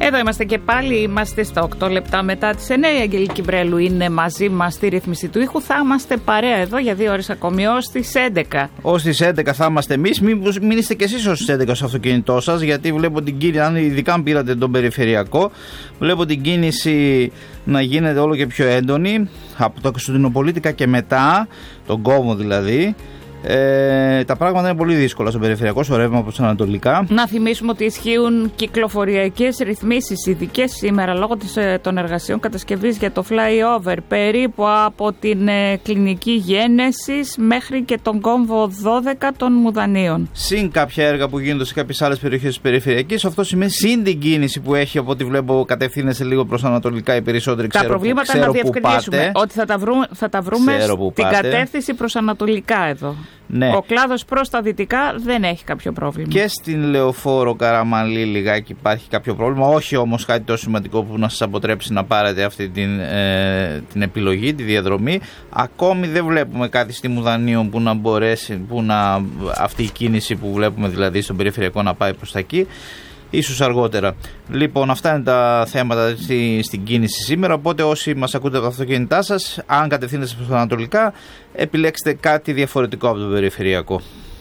Εδώ είμαστε και πάλι, είμαστε στα 8 λεπτά μετά τις 9. Η Αγγελική Μπρέλου είναι μαζί μας στη ρύθμιση του ήχου. Θα είμαστε παρέα εδώ για 2 ώρες ακόμη ως τις 11. Ως τις 11 θα είμαστε εμείς. Μην είστε κι εσείς ως τις 11 στο αυτοκίνητό σας, γιατί βλέπω την κίνηση, ειδικά αν πήρατε τον περιφερειακό, βλέπω την κίνηση να γίνεται όλο και πιο έντονη από το Χριστουγεννοπολίτικα και μετά, τον κόμβο δηλαδή. Τα πράγματα είναι πολύ δύσκολα στο περιφερειακό, στο ρεύμα προς ανατολικά. Να θυμίσουμε ότι ισχύουν κυκλοφοριακές ρυθμίσεις ειδικές σήμερα λόγω των εργασιών κατασκευής για το flyover, περίπου από την κλινική Γένεσης μέχρι και τον κόμβο 12 των Μουδανίων. Συν κάποια έργα που γίνονται σε κάποιες άλλες περιοχές της περιφερειακής, αυτό σημαίνει συν την κίνηση που έχει, από ό,τι βλέπω κατευθύνεσαι λίγο προς ανατολικά οι περισσότεροι. Τα προβλήματα να διευκρινίσουμε ότι θα τα βρούμε στην κατεύθυνση προς ανατολικά εδώ. Ναι. Ο κλάδος προς τα δυτικά δεν έχει κάποιο πρόβλημα. Και στην Λεωφόρο Καραμαλή λιγάκι υπάρχει κάποιο πρόβλημα. Όχι όμως κάτι τόσο σημαντικό που να σας αποτρέψει να πάρετε αυτή την επιλογή, τη διαδρομή. Ακόμη δεν βλέπουμε κάτι στη Μουδανίων που να μπορέσει, αυτή η κίνηση που βλέπουμε δηλαδή στον περιφερειακό να πάει προς τα εκεί. Ίσως αργότερα. Λοιπόν, αυτά είναι τα θέματα στην κίνηση σήμερα. Οπότε, όσοι μας ακούτε από τα αυτοκίνητά σας, αν κατευθύνεστε προς τα ανατολικά, επιλέξτε κάτι διαφορετικό από το περιφερειακό.